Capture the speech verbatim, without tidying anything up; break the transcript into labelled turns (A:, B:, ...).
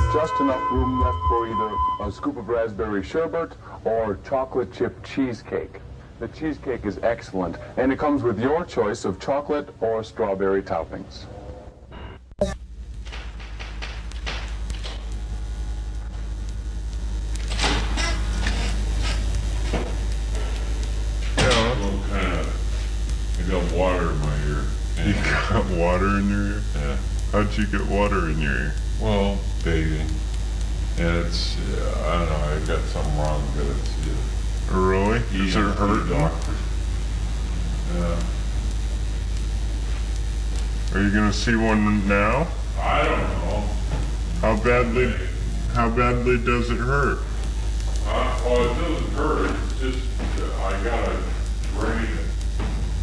A: just enough room left for either a scoop of raspberry sherbet or chocolate chip cheesecake. The cheesecake is excellent, and it comes with your choice of chocolate or strawberry toppings.
B: I got water in my ear. Yeah.
C: You got water in your ear?
B: Yeah.
C: How'd you get water in your ear?
B: Well, bathing. And it's, uh, I don't know, I got something wrong with it. It's, uh,
C: really? Does it hurt?
B: Doctor. Yeah.
C: Are you gonna see one now?
B: I don't know.
C: How badly, how badly does it hurt?
B: Uh, well, it doesn't hurt. It's just, uh, I gotta